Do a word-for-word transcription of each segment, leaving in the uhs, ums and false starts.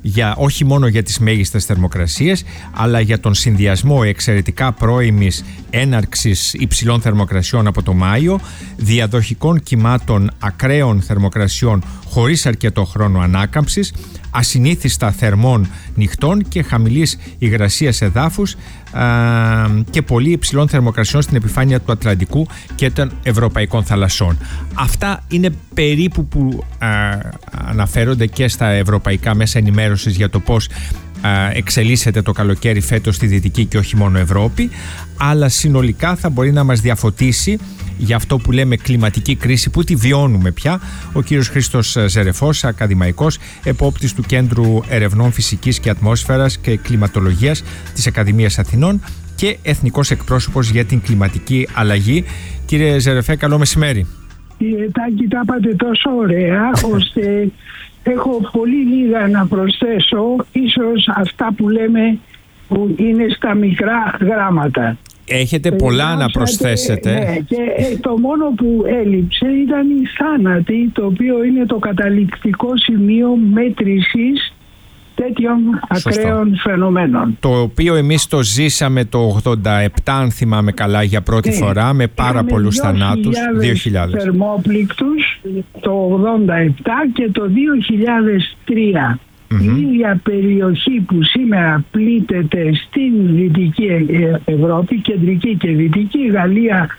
για, όχι μόνο για τις μέγιστες θερμοκρασίες, αλλά για τον συνδυασμό εξαιρετικά πρώιμης έναρξης υψηλών θερμοκρασιών από το Μάιο, διαδοχικών κυμάτων ακραίων θερμοκρασιών χωρίς αρκετό χρόνο ανάκαμψης, ασυνήθιστα θερμών νυχτών και χαμηλής υγρασίας εδάφους α, και πολύ υψηλών θερμοκρασιών στην επιφάνεια του Ατλαντικού και των ευρωπαϊκών θαλασσών. Αυτά είναι περίπου που α, αναφέρονται και στα ευρωπαϊκά μέσα ενημέρωσης για το πώς α, εξελίσσεται το καλοκαίρι φέτος στη Δυτική και όχι μόνο Ευρώπη, αλλά συνολικά θα μπορεί να μας διαφωτίσει για αυτό που λέμε κλιματική κρίση, που τη βιώνουμε πια, ο κύριος Χρήστος Ζερεφός, ακαδημαϊκός, επόπτης του Κέντρου Ερευνών Φυσικής και Ατμόσφαιρας και Κλιματολογίας της Ακαδημίας Αθηνών και εθνικός εκπρόσωπος για την κλιματική αλλαγή. Κύριε Ζερεφέ, καλό μεσημέρι. Κύριε Τάκη, τα είπατε τόσο ωραία, ώστε έχω πολύ λίγα να προσθέσω, ίσως αυτά που λέμε που είναι στα μικρά γράμματα. Έχετε πολλά να προσθέσετε. Ναι, και το μόνο που έλειψε ήταν η θάνατη, το οποίο είναι το καταληκτικό σημείο μέτρησης τέτοιων ακραίων φαινομένων. Το οποίο εμείς το ζήσαμε το ογδόντα επτά, αν θυμάμαι καλά, για πρώτη ναι. φορά, με πάρα πολλούς θανάτους. δύο χιλιάδες θερμόπληκτους το ογδόντα επτά και το δύο χιλιάδες τρία. Mm-hmm. Η ίδια περιοχή που σήμερα πλήττεται στην Δυτική Ευρώπη, Κεντρική και Δυτική, Γαλλία,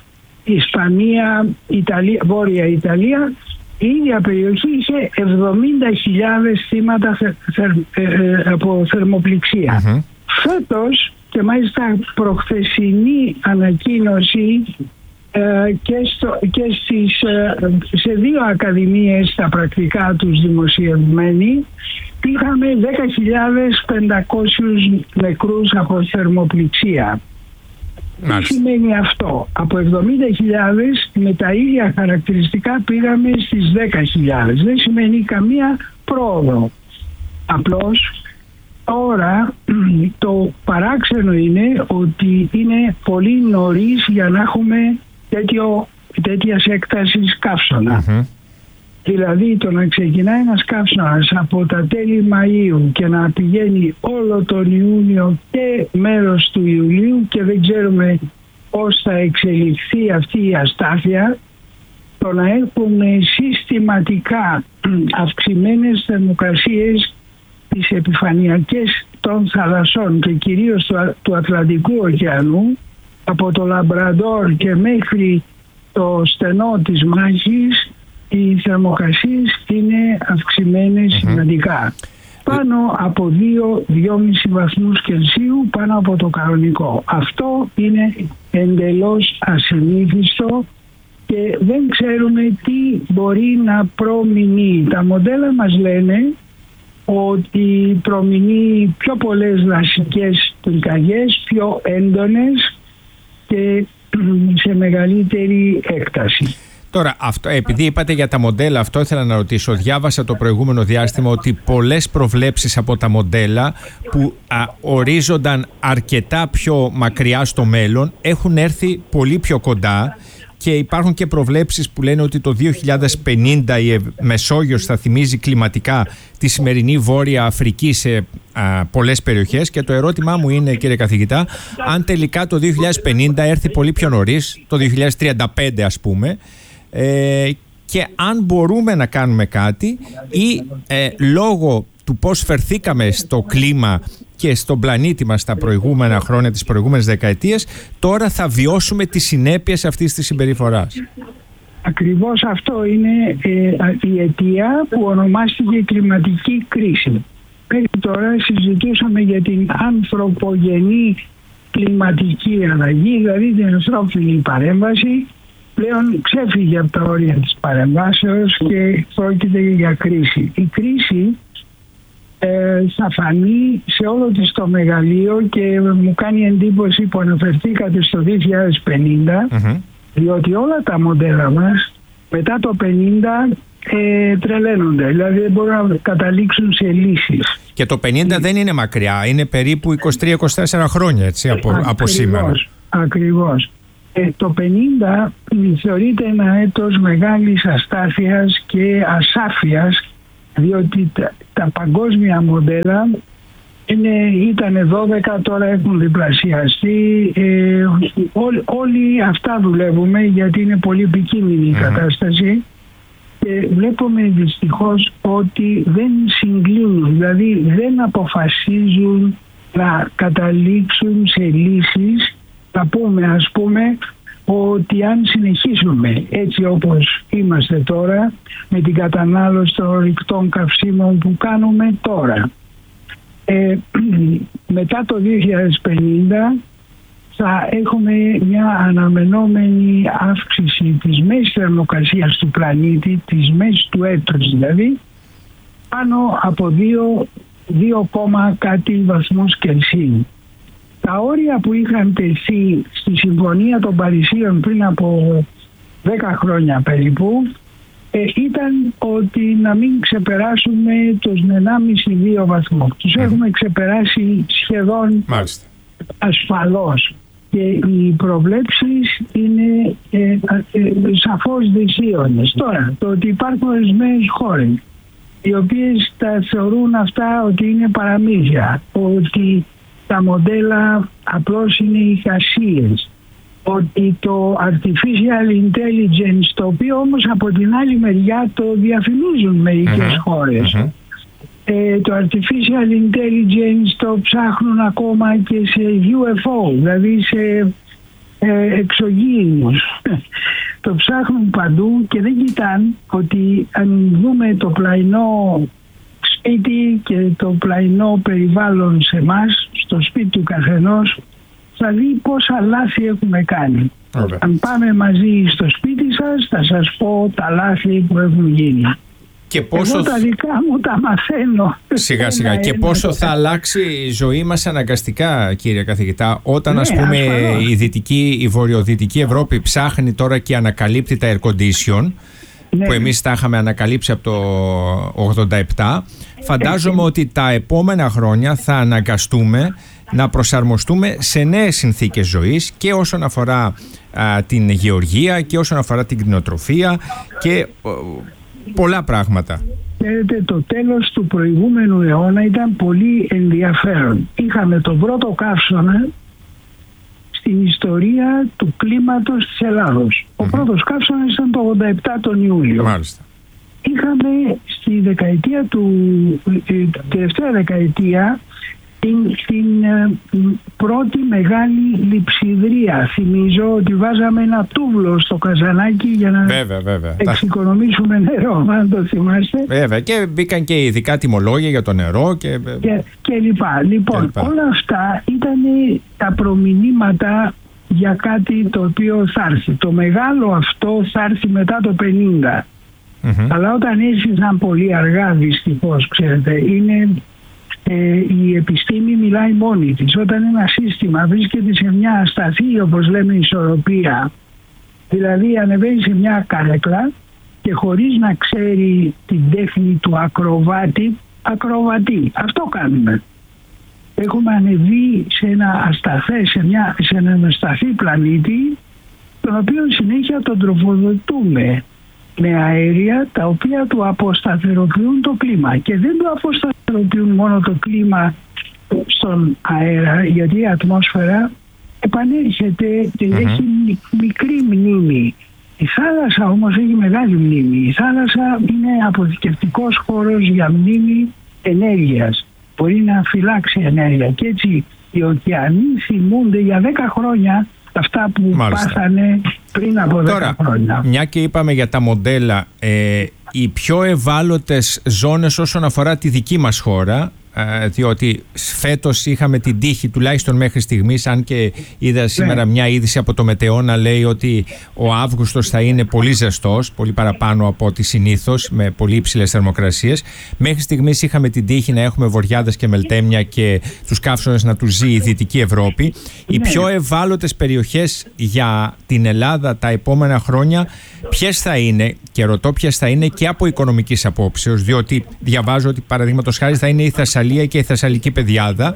Ισπανία, Ιταλία, Βόρεια Ιταλία, η ίδια περιοχή είχε εβδομήντα χιλιάδες θύματα θε, θε, ε, από θερμοπληξία. Mm-hmm. Φέτος, και μάλιστα προχθεσινή ανακοίνωση ε, και, στο, και στις, ε, σε δύο ακαδημίες στα πρακτικά τους δημοσιευμένοι, είχαμε δέκα χιλιάδες πεντακόσιους νεκρούς από θερμοπληξία. Τι σημαίνει αυτό? Από εβδομήντα χιλιάδες με τα ίδια χαρακτηριστικά πήγαμε στις δέκα χιλιάδες. Δεν σημαίνει καμία πρόοδο. Απλώς τώρα το παράξενο είναι ότι είναι πολύ νωρίς για να έχουμε τέτοιο, τέτοιας έκτασης καύσωνα. Mm-hmm. Δηλαδή το να ξεκινάει ένας καύσωνας από τα τέλη Μαΐου και να πηγαίνει όλο τον Ιούνιο και μέρος του Ιουλίου και δεν ξέρουμε πώς θα εξελιχθεί αυτή η αστάθεια, το να έχουμε συστηματικά αυξημένες θερμοκρασίες τις επιφανειακές των θαλασσών και κυρίως του, του Ατλαντικού ωκεανού, από το Λαμπραντόρ και μέχρι το στενό της Μάχης, οι θερμοκρασίες είναι αυξημένες mm-hmm. σημαντικά. Πάνω από δύο με δυόμισι βαθμούς Κελσίου πάνω από το κανονικό. Αυτό είναι εντελώς ασυνήθιστο και δεν ξέρουμε τι μπορεί να προμηνεί. Τα μοντέλα μας λένε ότι προμηνεί πιο πολλές δασικές πυρκαγιές, πιο έντονες και σε μεγαλύτερη έκταση. Τώρα, αυτό, επειδή είπατε για τα μοντέλα, αυτό ήθελα να ρωτήσω. Διάβασα το προηγούμενο διάστημα ότι πολλές προβλέψεις από τα μοντέλα που α, ορίζονταν αρκετά πιο μακριά στο μέλλον έχουν έρθει πολύ πιο κοντά και υπάρχουν και προβλέψεις που λένε ότι το δύο χιλιάδες πενήντα η Μεσόγειος θα θυμίζει κλιματικά τη σημερινή Βόρεια Αφρική σε α, πολλές περιοχές, και το ερώτημά μου είναι, κύριε καθηγητά, αν τελικά το δύο χιλιάδες πενήντα έρθει πολύ πιο νωρίς, το δύο χιλιάδες τριάντα πέντε ας πούμε, Ε, και αν μπορούμε να κάνουμε κάτι ή ε, λόγω του πώς φερθήκαμε στο κλίμα και στον πλανήτη μας τα προηγούμενα χρόνια, τις προηγούμενες δεκαετίες, τώρα θα βιώσουμε τις συνέπειες αυτής της συμπεριφοράς. Ακριβώς αυτό είναι ε, η αιτία που ονομάστηκε κλιματική κρίση. Μέχρι τώρα συζητούσαμε για την ανθρωπογενή κλιματική αλλαγή, δηλαδή την ανθρώπινη παρέμβαση. Πλέον ξέφυγε από τα όρια της παρεμβάσεως και πρόκειται για κρίση. Η κρίση ε, θα φανεί σε όλο της το μεγαλείο και μου κάνει εντύπωση που αναφερθήκατε στο δύο χιλιάδες πενήντα, mm-hmm. διότι όλα τα μοντέλα μας μετά το πενήντα ε, τρελαίνονται, δηλαδή δεν μπορούν να καταλήξουν σε λύσεις. Και το πενήντα δεν είναι μακριά, είναι περίπου είκοσι τρία είκοσι τέσσερα χρόνια έτσι, από, ακριβώς, από σήμερα. Ακριβώς. Ε, το πενήντα θεωρείται ένα έτος μεγάλης αστάθειας και ασάφειας διότι τα, τα παγκόσμια μοντέλα ήταν δώδεκα, τώρα έχουν διπλασιαστεί. Ε, ό, όλοι αυτά δουλεύουμε, γιατί είναι πολύ επικίνδυνη η mm-hmm. κατάσταση, και βλέπουμε δυστυχώς ότι δεν συγκλίνουν, δηλαδή δεν αποφασίζουν να καταλήξουν σε λύσεις. Θα πούμε, ας πούμε, ότι αν συνεχίσουμε έτσι όπως είμαστε τώρα, με την κατανάλωση των ορυκτών καυσίμων που κάνουμε τώρα, ε, μετά το δύο χιλιάδες πενήντα θα έχουμε μια αναμενόμενη αύξηση της μέσης θερμοκρασίας του πλανήτη, της μέσης του έτους δηλαδή, πάνω από δύο, κάτι βαθμούς Κελσίου. Τα όρια που είχαν τεθεί στη Συμφωνία των Παρισίων πριν από δέκα χρόνια περίπου ε, ήταν ότι να μην ξεπεράσουμε τους ενάμιση με δύο βαθμούς. Τους έχουμε ξεπεράσει σχεδόν Μάλιστα. ασφαλώς. Και οι προβλέψεις είναι ε, ε, ε, σαφώς δυσίωνες. Τώρα, το ότι υπάρχουν ορισμένες χώρες οι οποίες τα θεωρούν αυτά ότι είναι παραμύθια, ότι τα μοντέλα απλώς είναι εικασίες, ότι το artificial intelligence, το οποίο όμως από την άλλη μεριά το διαφημίζουν μερικές mm-hmm. χώρες, mm-hmm. Ε, το artificial intelligence το ψάχνουν ακόμα και σε γιου εφ ο, δηλαδή σε ε, εξωγήινους. Το ψάχνουν παντού και δεν κοιτάνε ότι αν δούμε το πλαϊνό σπίτι και το πλαϊνό περιβάλλον σε εμάς, στο σπίτι του καθενός, θα δει πόσα λάθη έχουμε κάνει. Okay. Αν πάμε μαζί στο σπίτι σας, θα σας πω τα λάθη που έχουν γίνει. Και πόσο... Εγώ τα δικά μου τα μαθαίνω. Σιγά σιγά. Και πόσο θα αλλάξει η ζωή μας αναγκαστικά, κύριε καθηγητά, όταν ναι, ας πούμε η, δυτική, η βορειοδυτική Ευρώπη ψάχνει τώρα και ανακαλύπτει τα air condition, ναι. που εμείς τα είχαμε ανακαλύψει από το ογδόντα επτά. Φαντάζομαι ε, ότι τα επόμενα χρόνια θα αναγκαστούμε να προσαρμοστούμε σε νέες συνθήκες ζωής, και όσον αφορά α, την γεωργία και όσον αφορά την κτηνοτροφία και α, πολλά πράγματα. Ξέρετε, το τέλος του προηγούμενου αιώνα ήταν πολύ ενδιαφέρον. Είχαμε τον πρώτο καύσωνα στην ιστορία του κλίματος της Ελλάδος. Mm-hmm. Ο πρώτος καύσωνας ήταν το ογδόντα επτά τον Ιούλιο. Μάλιστα. Είχαμε στη δεκαετία του, τελευταία δεκαετία, την, την ε, πρώτη μεγάλη λειψιδρία. Θυμίζω ότι βάζαμε ένα τούβλο στο καζανάκι για να βέβαια, βέβαια. εξοικονομήσουμε νερό, αν το θυμάστε. Βέβαια, και μπήκαν και ειδικά τιμολόγια για το νερό και, και, και λοιπά. Λοιπόν, και λοιπά. Όλα αυτά ήταν τα προμηνύματα για κάτι το οποίο θα έρθει. Το μεγάλο αυτό θα έρθει μετά το πενήντα. Mm-hmm. Αλλά όταν ήρθαν πολύ αργά, δυστυχώς, ξέρετε, είναι... Ε, η επιστήμη μιλάει μόνη της. Όταν ένα σύστημα βρίσκεται σε μια ασταθή, όπως λέμε, ισορροπία, δηλαδή ανεβαίνει σε μια καρέκλα και χωρίς να ξέρει την τέχνη του ακροβάτη, ακροβατεί. Αυτό κάνουμε. Έχουμε ανεβεί σε ένα ασταθέ, σε, μια, σε έναν ασταθή πλανήτη, τον οποίο συνέχεια τον τροφοδοτούμε με αέρια τα οποία του αποσταθεροποιούν το κλίμα. Και δεν του αποσταθεροποιούν μόνο το κλίμα στον αέρα, γιατί η ατμόσφαιρα επανέρχεται και mm-hmm. έχει μικρή μνήμη. Η θάλασσα όμως έχει μεγάλη μνήμη. Η θάλασσα είναι αποθηκευτικός χώρος για μνήμη ενέργειας. Μπορεί να φυλάξει ενέργεια. Και έτσι οι ωκεανοί θυμούνται για δέκα χρόνια αυτά που Μάλιστα. πάθανε πριν από δέκα Τώρα, χρόνια. Μια και είπαμε για τα μοντέλα, ε, οι πιο ευάλωτες ζώνες όσον αφορά τη δική μας χώρα, ε, διότι φέτος είχαμε την τύχη, τουλάχιστον μέχρι στιγμής, αν και είδα σήμερα ναι. μια είδηση από το Μετεό να λέει ότι ο Αύγουστος θα είναι πολύ ζεστός, πολύ παραπάνω από ό,τι συνήθως, με πολύ υψηλές θερμοκρασίες. Μέχρι στιγμής είχαμε την τύχη να έχουμε βορειάδες και μελτέμια και τους καύσωνες να τους ζει η Δυτική Ευρώπη. Οι πιο ευάλωτες περιοχές για την Ελλάδα τα επόμενα χρόνια ποιες θα είναι, και ρωτώ ποιες θα είναι και από οικονομικής απόψεως, διότι διαβάζω ότι παραδείγματος χάρη θα είναι η Θεσσαλία και η Θεσσαλική Πεδιάδα,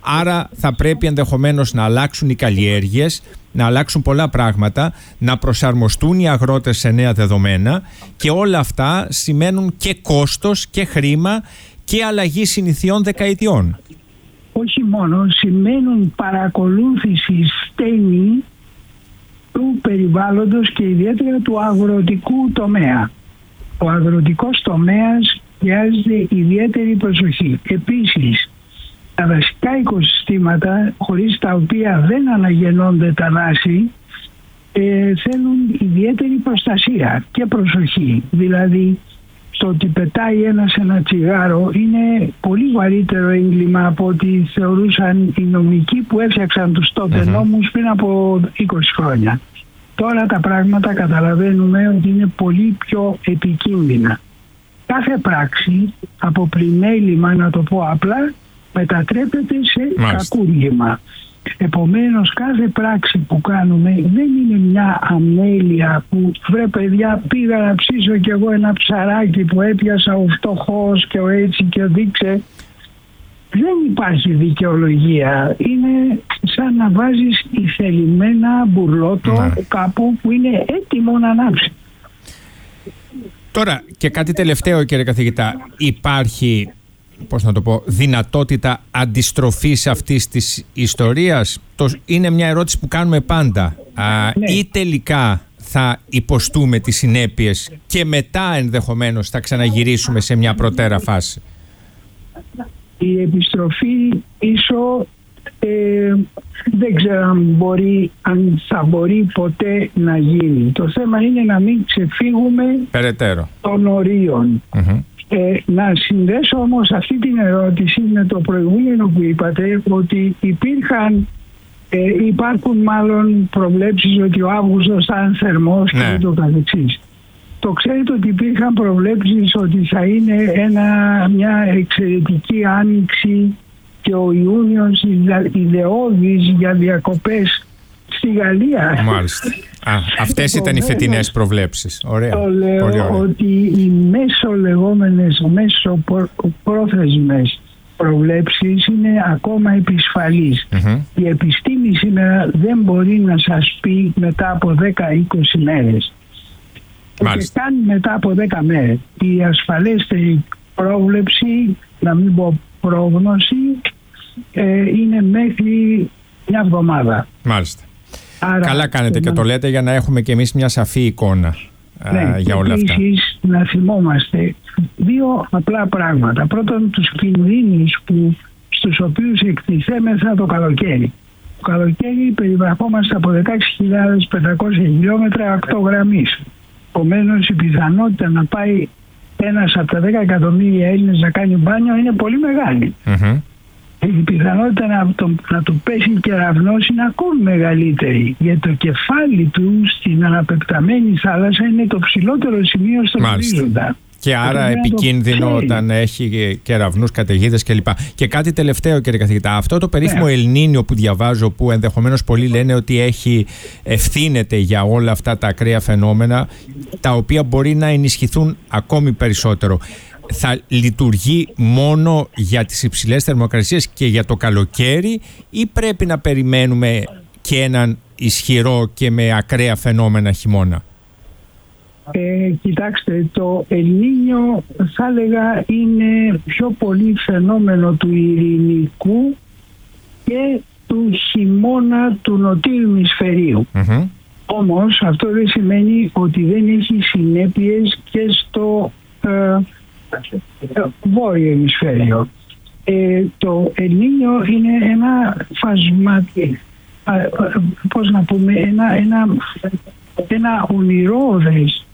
Άρα θα πρέπει ενδεχομένως να αλλάξουν οι καλλιέργειες, να αλλάξουν πολλά πράγματα, να προσαρμοστούν οι αγρότες σε νέα δεδομένα και όλα αυτά σημαίνουν και κόστος και χρήμα και αλλαγή συνηθιών δεκαετιών. Όχι μόνο, σημαίνουν παρακολούθηση στενή του περιβάλλοντος και ιδιαίτερα του αγροτικού τομέα. Ο αγροτικός τομέας χρειάζεται ιδιαίτερη προσοχή. Επίσης, τα δασικά οικοσυστήματα, χωρίς τα οποία δεν αναγεννώνται τα δάση, ε, θέλουν ιδιαίτερη προστασία και προσοχή. Δηλαδή, το ότι πετάει ένας ένα τσιγάρο είναι πολύ βαρύτερο έγκλημα από ό,τι θεωρούσαν οι νομικοί που έφτιαξαν τους τότε uh-huh. νόμους πριν από είκοσι χρόνια. Τώρα τα πράγματα καταλαβαίνουμε ότι είναι πολύ πιο επικίνδυνα. Κάθε πράξη, από πλημέλημα να το πω απλά, μετατρέπεται σε Μάλιστα. κακούργημα. Επομένως, κάθε πράξη που κάνουμε δεν είναι μια αμέλεια που βρε παιδιά πήγα να ψήσω κι εγώ ένα ψαράκι που έπιασα ο φτωχός και ο έτσι και ο δείξε. Δεν υπάρχει δικαιολογία. Είναι σαν να βάζεις ηθελημένα μπουρλότο να. κάπου που είναι έτοιμο να ανάψει. Τώρα και κάτι τελευταίο, κύριε καθηγητά, υπάρχει, πώς να το πω, δυνατότητα αντιστροφής αυτής της ιστορίας? Το, είναι μια ερώτηση που κάνουμε πάντα. Α, ναι. Ή τελικά θα υποστούμε τις συνέπειες και μετά ενδεχομένως θα ξαναγυρίσουμε σε μια προτέρα φάση? Η επιστροφή πίσω ε, δεν ξέρω αν, μπορεί, αν θα μπορεί ποτέ να γίνει. Το θέμα είναι να μην ξεφύγουμε περαιτέρω των ορίων. Mm-hmm. Ε, να συνδέσω όμως αυτή την ερώτηση με το προηγούμενο που είπατε, ότι υπήρχαν, ε, υπάρχουν μάλλον προβλέψεις ότι ο Αύγουστος θα είναι θερμός ναι. και το καθεξής. Το ξέρετε ότι υπήρχαν προβλέψεις ότι θα είναι ένα, μια εξαιρετική άνοιξη και ο Ιούνιος ιδεώδης για διακοπές στη Γαλλία. Μάλιστα. Α, αυτές ήταν οι φετινές προβλέψεις. Ωραία. Το λέω ωραία. Ότι οι μέσο-λεγόμενες, μέσο-πρόθεσμες προβλέψεις είναι ακόμα επισφαλείς. Mm-hmm. Η επιστήμη σήμερα δεν μπορεί να σας πει μετά από δέκα με είκοσι μέρες. Και καν μετά από δέκα μέρες. Η ασφαλέστερη πρόβλεψη, να μην πω πρόγνωση, ε, είναι μέχρι μια εβδομάδα. Μάλιστα. Άρα, καλά κάνετε και να... το λέτε για να έχουμε και εμείς μια σαφή εικόνα ναι, α, για όλα αυτά. Επίσης να θυμόμαστε δύο απλά πράγματα. Πρώτον, τους κινδύνους που, στους οποίους εκτιθέμεθα το καλοκαίρι. Το καλοκαίρι περιβραχόμαστε από δεκαέξι χιλιάδες πεντακόσια χιλιόμετρα ακτογραμμής. Επομένως η πιθανότητα να πάει ένας από τα δέκα εκατομμύρια Έλληνες να κάνει μπάνιο είναι πολύ μεγάλη. Mm-hmm. Η πιθανότητα να, το, να του πέσει κεραυνός είναι ακόμη μεγαλύτερη, γιατί το κεφάλι του στην αναπεπταμένη θάλασσα είναι το ψηλότερο σημείο στον ορίζοντα. Και άρα επικίνδυνο όταν έχει κεραυνούς, καταιγίδες κλπ. Και κάτι τελευταίο, κύριε καθηγητά, αυτό το περίφημο yeah. Ελνίνιο που διαβάζω, που ενδεχομένως πολλοί λένε ότι έχει ευθύνεται για όλα αυτά τα ακραία φαινόμενα, τα οποία μπορεί να ενισχυθούν ακόμη περισσότερο, θα λειτουργεί μόνο για τις υψηλές θερμοκρασίες και για το καλοκαίρι, ή πρέπει να περιμένουμε και έναν ισχυρό και με ακραία φαινόμενα χειμώνα? Ε, κοιτάξτε, το Ελνίνιο θα έλεγα είναι πιο πολύ φαινόμενο του ειρηνικού και του χειμώνα του νοτιού ημισφαιρίου. Mm-hmm. Όμως αυτό δεν σημαίνει ότι δεν έχει συνέπειες και στο ε, βόρειο ημισφαίριο. Ε, το Ελνίνιο είναι ένα φασματικό, ε, πώς να πούμε, ένα, ένα, ένα ονειρώδες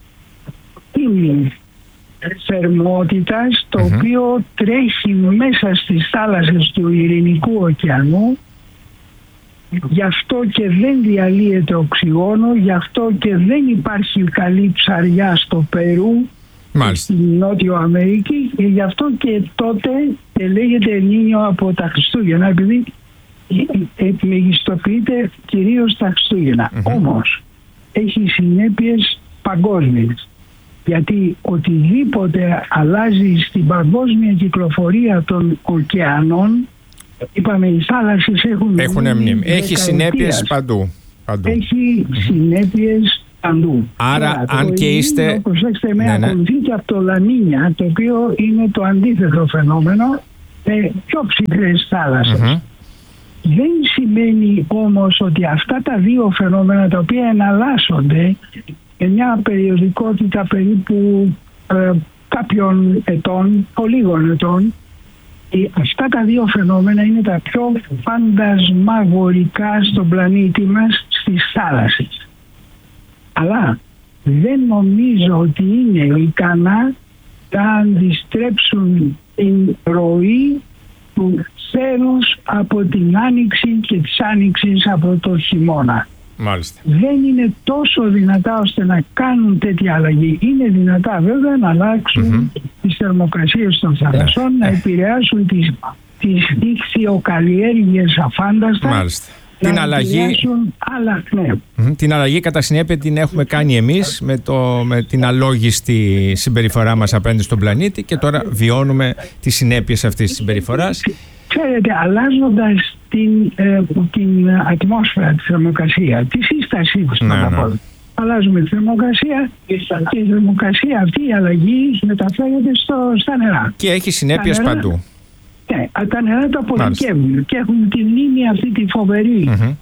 θερμότητας, το mm-hmm. οποίο τρέχει μέσα στις θάλασσες του Ειρηνικού ωκεανού. Γι' αυτό και δεν διαλύεται οξυγόνο, γι' αυτό και δεν υπάρχει καλή ψαριά στο Περού, Μάλιστα. Στην Νότιο Αμερική, και γι' αυτό και τότε και λέγεται Ελνίνιο από τα Χριστούγεννα, επειδή μεγιστοποιείται κυρίως τα Χριστούγεννα. Mm-hmm. Όμως έχει συνέπειες παγκόσμιες, γιατί οτιδήποτε αλλάζει στην παγκόσμια κυκλοφορία των ωκεανών Είπαμε, οι θάλασσες έχουν, έχουν μνήμη. Έχει συνέπειες παντού. παντού. Έχει mm-hmm. συνέπειες παντού. Άρα, Άρα αν και είστε... Προσέξτε, με ναι, ναι. ακολουθεί και από το Λανίνια, το οποίο είναι το αντίθετο φαινόμενο, με πιο ψυχρές θάλασσες. Mm-hmm. Δεν σημαίνει όμως ότι αυτά τα δύο φαινόμενα, τα οποία εναλλάσσονται με μια περιοδικότητα περίπου ε, κάποιων ετών, ολίγων ετών, αυτά τα δύο φαινόμενα είναι τα πιο φαντασμαγορικά στον πλανήτη μας, στις θάλασσες. Αλλά δεν νομίζω ότι είναι ικανά να αντιστρέψουν την ροή του θέρους από την άνοιξη και της άνοιξης από το χειμώνα. Μάλιστα. Δεν είναι τόσο δυνατά ώστε να κάνουν τέτοια αλλαγή. Είναι δυνατά βέβαια να αλλάξουν mm-hmm. τις θερμοκρασίες των θαλασσών, yeah. να επηρεάσουν τις, τις ηχθειοκαλλιέργειες αφάνταστα. Μάλιστα. Την αλλαγή, άλλα, ναι. mm-hmm. την αλλαγή κατά συνέπεια την έχουμε κάνει εμείς με, το, με την αλόγιστη συμπεριφορά μας απέναντι στον πλανήτη και τώρα βιώνουμε τις συνέπειες αυτής της συμπεριφοράς. Ξέρετε, αλλάζοντας την, ε, την ατμόσφαιρα, τη θερμοκρασία, τη σύστασή της, ναι, ναι. αλλάζουμε τη θερμοκρασία και η θερμοκρασία αυτή, η αλλαγή μεταφέρεται στο, στα νερά. Και έχει συνέπειες νερά, παντού. Ναι, τα νερά το αποδικεύουν και έχουν τη μνήμη αυτή τη φοβερή mm-hmm.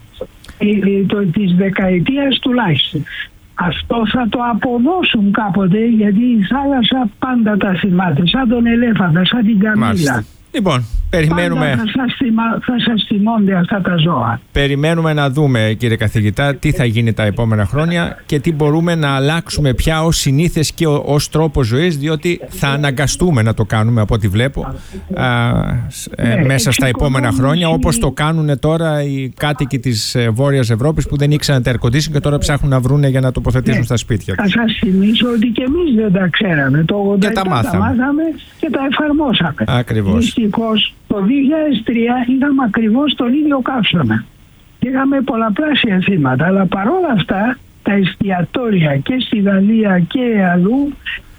ε, το, της δεκαετίας τουλάχιστον. Αυτό θα το αποδώσουν κάποτε, γιατί η θάλασσα πάντα τα θυμάται, σαν τον ελέφαντα, σαν την καμήλα. Μάλιστα. Λοιπόν, περιμένουμε... Πάντα θα σας, θυμα... θα σας θυμώνται αυτά τα ζώα. Περιμένουμε να δούμε, κύριε καθηγητά, τι θα γίνει τα επόμενα χρόνια και τι μπορούμε να αλλάξουμε πια ως συνήθες και ως τρόπο ζωής, διότι θα αναγκαστούμε να το κάνουμε, από ό,τι βλέπω, α, ε, ναι, μέσα στα επόμενα χρόνια, όπως το κάνουν τώρα οι κάτοικοι της Βόρειας Ευρώπης που δεν ήξεραν τα air conditioning και τώρα ψάχνουν να βρούνε για να τοποθετήσουν ναι. στα σπίτια τους. Θα σας θυμίσω ότι και εμείς δεν τα ξέραμε. Το ογδόντα επτά τα μάθαμε. τα μάθαμε και τα εφαρμόσαμε. Ακριβώς. Δυστυχώς, το δύο χιλιάδες τρία είχαμε ακριβώς τον ίδιο καύσωνα. Είχαμε πολλαπλάσια θύματα, αλλά παρόλα αυτά τα εστιατόρια και στη Γαλλία και αλλού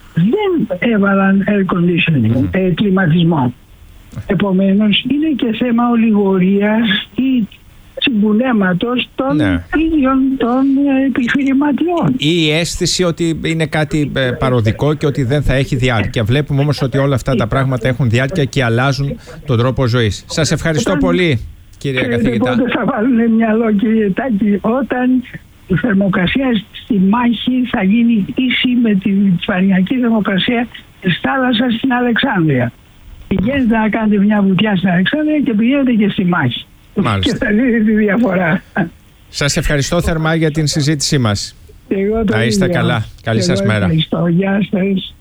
δεν έβαλαν air conditioning, mm. ε, κλιματισμό. Επομένως είναι και θέμα ολιγορίας ή συμβουλέματος των ναι. ίδιων των επιχειρηματιών. Ή η αίσθηση ότι είναι κάτι παροδικό και ότι δεν θα έχει διάρκεια. Βλέπουμε όμως ότι όλα αυτά τα πράγματα έχουν διάρκεια και αλλάζουν τον τρόπο ζωής. Σας ευχαριστώ όταν, πολύ, κύριε καθηγητά. Πότε θα βάλουν μυαλό, κύριε Τάκη, όταν η θερμοκρασία στη μάχη θα γίνει ίση με τη φαριακή θερμοκρασία της θάλασσας στην Αλεξάνδρεια. Πηγαίνετε να κάνετε μια βουτιά στην Αλεξάνδρεια και πηγαίνετε και στη μάχη. Μάλιστα. Και θα δείτε τη διαφορά. Σας ευχαριστώ θερμά για την συζήτησή μας. Εγώ το να είστε ίδιο. καλά. Καλή σας μέρα. Ευχαριστώ. Γεια σας.